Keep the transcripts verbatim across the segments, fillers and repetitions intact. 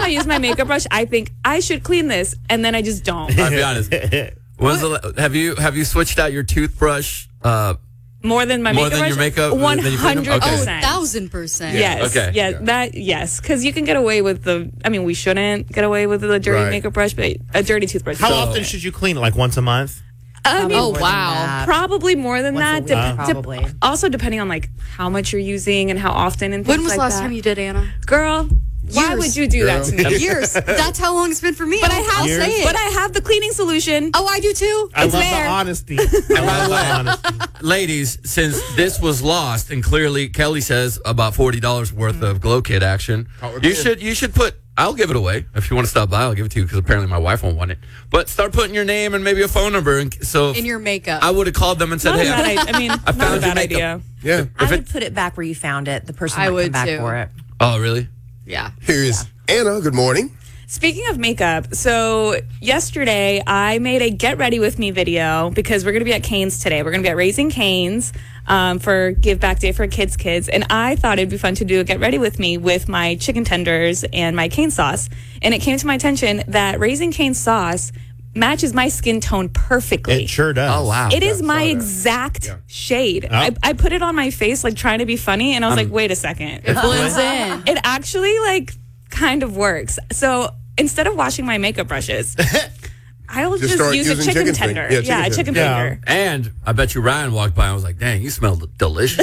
I use my makeup brush, I think I should clean this, and then I just don't. I'll be honest. When's the, have you have you switched out your toothbrush? Uh, More than my More makeup than brush? your makeup- One than you clean them? hundred Okay. Oh, percent. thousand percent. Yes. Okay. Yeah, Yeah. that, yes. Because you can get away with the, I mean, we shouldn't get away with the dirty Right. makeup brush, but a dirty toothbrush. How So- often should you clean it? Like once a month? I mean, Oh, More than wow. that. probably more than Once a that. week, Dep- dep- probably. also, depending on like how much you're using and how often and things When was like the last that. time you did, Anna? Girl, why Years. would you do that to me? Years. That's how long it's been for me. But I I'll- have, I'll say it. but I have the cleaning solution. oh, I do too. I It's love there. the honesty. I love the honesty. ladies, since this was lost, and clearly Kelly says about forty dollars worth of Glow Kit action, Oh, you yeah. should you should put. I'll give it away if you want to stop by. I'll give it to you because apparently my wife won't want it. But start putting your name and maybe a phone number. And so In your makeup. I would have called them and said, Not a "Hey, bad I, idea. I mean, I not found a your bad makeup." idea. Yeah. I If would it- put it back where you found it. The person I might would come back too. for it. Oh, really? yeah. Here is Anna. Good morning. Speaking of makeup, so yesterday I made a get ready with me video because we're going to be at Cane's today. We're going to be at Raising Cane's um, for Give Back Day for Kids Kids. And I thought it'd be fun to do a get ready with me with my chicken tenders and my cane sauce. And it came to my attention that Raising Cane sauce matches my skin tone perfectly. It sure does. Oh, wow. It is Yeah, my saw that. exact Yeah. shade. I, I put it on my face, like trying to be funny, and I was Um, like, wait a second. It blends in. It actually, like, kind of works. So instead of washing my makeup brushes, I'll Just just, start use a using chicken, chicken tender. finger. Yeah, Yeah, chicken a chicken finger. finger. And I bet you Ryan walked by and was like, "Dang, you smell delicious."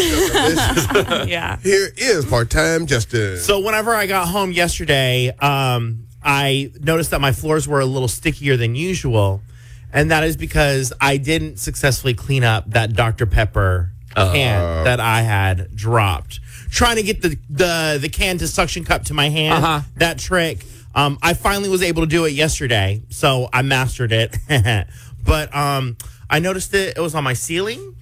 Yeah. Here is part-time Justin. So whenever I got home yesterday, um, I noticed that my floors were a little stickier than usual, and that is because I didn't successfully clean up that Doctor Pepper can that I had dropped. Trying to get the the the can to suction cup to my hand, Uh-huh. that trick. Um, I finally was able to do it yesterday, so I mastered it. But um, I noticed it; it was on my ceiling.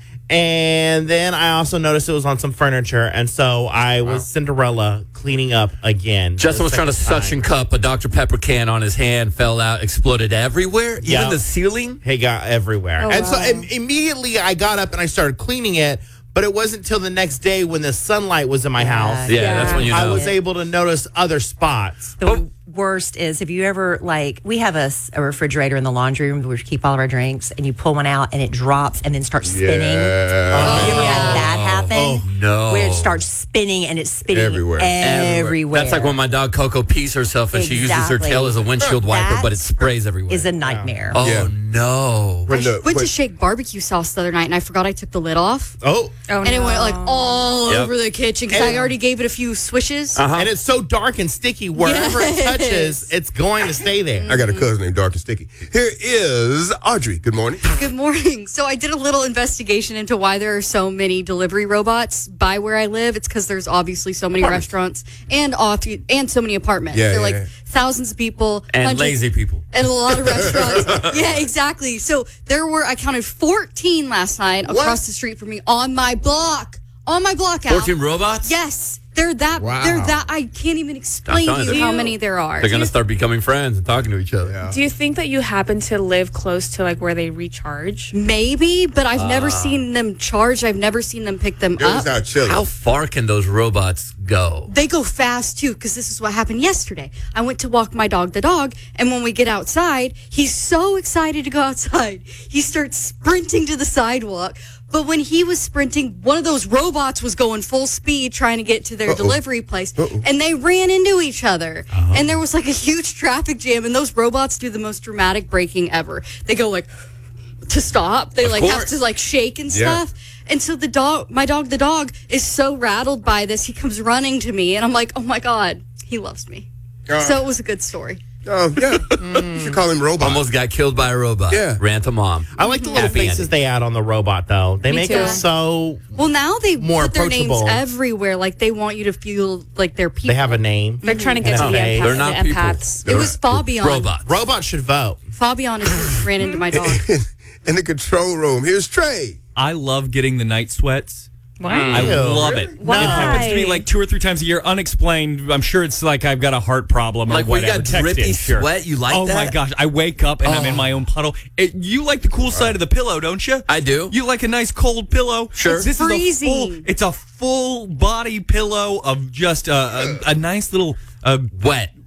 And then I also noticed it was on some furniture. And so I was Cinderella cleaning up again. Justin the was trying to second time. suction cup a Doctor Pepper can on his hand, fell out, exploded everywhere, even Yeah. the ceiling. It got everywhere. Oh, and so wow. im- immediately I got up and I started cleaning it. But it wasn't until the next day when the sunlight was in my house. Yeah, Yeah. that's when you I know. was able to notice other spots. The worst is if you ever, like, we have a, s- a refrigerator in the laundry room where we keep all of our drinks, and you pull one out and it drops and then starts spinning. Yeah. You ever had that happen? Oh, no. Where it starts spinning and it's spinning Everywhere. everywhere. That's like when my dog Coco pees herself and she uses her Exactly. tail as a windshield wiper, That but it sprays everywhere. is a nightmare. oh, Yeah. no. When I the- went when- to shake barbecue sauce the other night, and I forgot I took the lid off. Oh. Oh, And it went like all Yep. over the kitchen because I And- already gave it a few swishes. Uh-huh. And it's so dark and sticky. Wherever Yes. it touches, it's going to stay there. I got a cousin named Dark and Sticky. Here is Audrey. Good morning. Good morning. So I did a little investigation into why there are so many delivery robots by where I live. It's because there's obviously so many restaurants and off and so many apartments. Yeah, They're yeah, like yeah. thousands of people And hundreds- lazy people. and a lot of restaurants. Yeah, exactly. So there were I counted fourteen last night across the street from me on my block. On my block out. fourteen robots? Yes. They're that Wow. they're that I can't even explain I'm to telling you you. how many there are. They're going to start becoming friends and talking to each other. Yeah. Do you think that you happen to live close to like where they recharge? Maybe, but I've never seen them charge. I've never seen them pick them Goes up. out chilling. How far can those robots go? They go fast too, because this is what happened yesterday. I went to walk my dog, the dog, and when we get outside, he's so excited to go outside. He starts sprinting to the sidewalk. But when he was sprinting, one of those robots was going full speed trying to get to their Uh-oh. delivery place, Uh-oh. and they ran into each other. And there was like a huge traffic jam, and those robots do the most dramatic braking ever. They go like to stop. They Of like have course. to like shake and Yeah. stuff. And so the dog, my dog, the dog, is so rattled by this. He comes running to me, and I'm like, oh my God, he loves me. Uh, So it was a good story. Oh, yeah. You should call him Robot. Almost got killed by a robot. Yeah. Ran to mom. I like the little Happy faces ending. they add on the robot, though. They Me make too. them so. Well, now they More put their names approachable. everywhere. Like they want you to feel like they're people. They have a name. They're trying to get to the Okay. empaths. They're not the people. empaths. It was Fabian. Robots. Robots should vote. Fabian is who ran into my dog. In the control room. Here's Trey. I love getting the night sweats. Why? I Ew. love it. Why? It happens to me like two or three times a year, unexplained. I'm sure it's like I've got a heart problem or Like when you whatever. got Text drippy in, sure. sweat, you like oh that? my gosh! I wake up and I'm in Oh. my own puddle. It, you like the cool side of the pillow, don't you? I do. You like a nice cold pillow? Sure. This freezing. is a full. It's a full body pillow of just a, a, a nice little. Uh, Wet.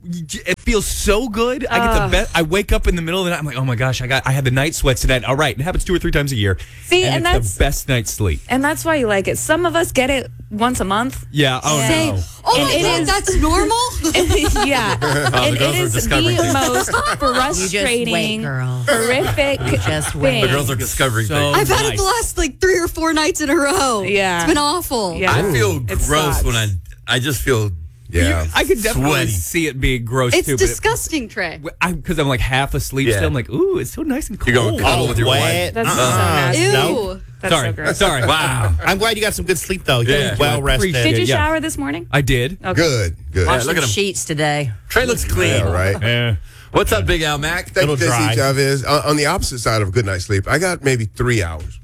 it feels so good. I get the best. I wake up in the middle of the night. I'm like, oh my gosh, I got I had the night sweats tonight. All right, it happens two or three times a year. See, and, and it's that's- the best night's sleep. And that's why you like it. Some of us get it once a month. Yeah. Oh Say, no. oh And my it God, is- that's normal? Yeah. and girls it are is discovering the things. most frustrating, wait, girl. horrific just wait. thing. The girls are discovering So- things. I've had it Nice. the last like three or four nights in a row. Yeah. It's been awful. Yeah. I feel It gross sucks. when I. I just feel. Yeah. I could definitely Sweaty. see it being gross It's too. disgusting, Trey. But because I'm like half asleep Yeah. still. I'm like, ooh, it's so nice and cold. You're going cuddle with your wet. wife. That's so Uh-uh. nasty. Ew. No. That's sorry, so gross. sorry. Wow. I'm glad you got some good sleep though. You're Yeah. well rested. Appreciate Did you Yeah. shower this morning? I did. Okay. Good, good. Yeah, Wash look at some him. sheets today. Trey looks clean. Yeah, right. Yeah. What's up, Big Al Mac? Thank you, Little dry. J C Chavez. On, on the opposite side of a good night's sleep, I got maybe three hours.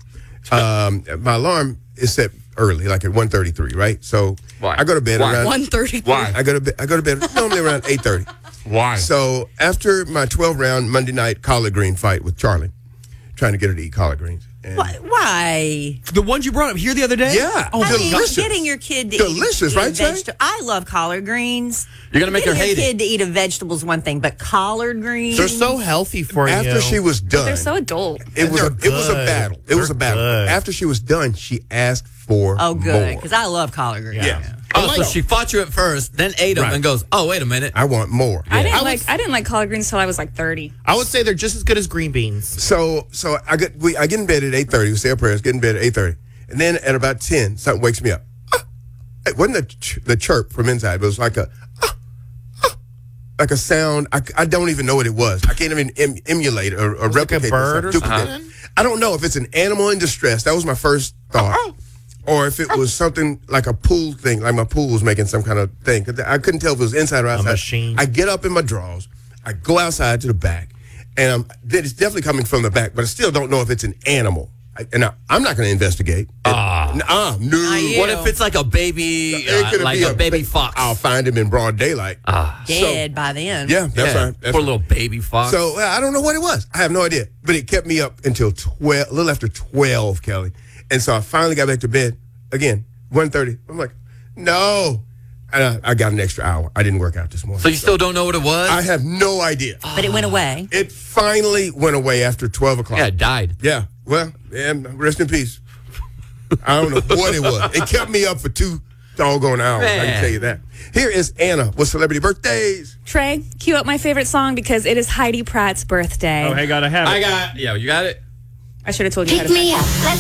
Um, my alarm is set early, like at one thirty-three, right? So Why? I go to bed Why? around one thirty. Why? I go to bed, I go to bed normally around eight thirty. Why? So after my twelve round Monday night collard green fight with Charlie, trying to get her to eat collard greens. And Why? Why? The ones you brought up here the other day? Yeah. Oh, I mean, delicious. getting your kid to Delicious, eat, right, eat Trey? vegeta- I love collard greens. You're gonna make her Getting hate your it. kid to eat a vegetable is one thing, but collard greens. They're so healthy for you. after she was done, They're so adult. it was a, They're it was a good. battle. It was a They're battle. good. After she was done, she asked for Oh, good, more. because I love collard greens. Yeah. Oh, so she fought you at first, then ate them, Right. and goes, "Oh, wait a minute." I want more. I didn't I like was- I didn't like collard greens until I was like thirty. I would say they're just as good as green beans. So so I get we I get in bed at eight thirty. We say our prayers. Get in bed at eight thirty, and then at about ten, something wakes me up. Ah! It wasn't the ch- the chirp from inside, but it was like a ah, ah, like a sound. I, I don't even know what it was. I can't even em- emulate or, or Was it like a replicate. bird this, or duplicate. something? I don't know if it's an animal in distress. That was my first thought. Or if it was something like a pool thing, like my pool was making some kind of thing. 'Cause I couldn't tell if it was inside or outside. machine. I get up in my drawers. I go outside to the back, and I'm, it's definitely coming from the back, but I still don't know if it's an animal. I, and I, I'm not going to investigate. Ah, uh, no. you. What if it's like a baby, It uh, could like be a, baby ba- fox? I'll find him in broad daylight. Ah, Dead by then. Yeah, that's yeah, right. That's poor right. little baby fox. So uh, I don't know what it was. I have no idea. But it kept me up until twelve, a little after twelve, Kelly. And so I finally got back to bed again, one thirty. I'm like, no. And I, I got an extra hour. I didn't work out this morning. So you still don't know what it was? I have no idea. But it went away. It finally went away after twelve o'clock. yeah, it died. Yeah. Well, yeah, rest in peace. I don't know what it was. It kept me up for two doggone hours. I Man. can tell you that. Here is Anna with celebrity birthdays. Trey, cue up my favorite song because it is Heidi Pratt's birthday. Oh, hey, gotta have it. I got. Yeah, you got it. I should have told you how Pick to me up. Let's